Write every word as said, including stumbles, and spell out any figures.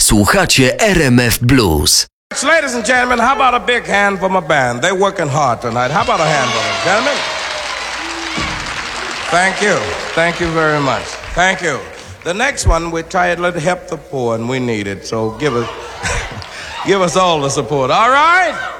Słuchacie R M F Blues. Ladies and gentlemen, how about a big hand for my band? They're working hard tonight. How about a hand for them, gentlemen? Thank you. Thank you very much. Thank you. The next one, we're trying to help the poor, and we need it. So give us, give us all the support. All right?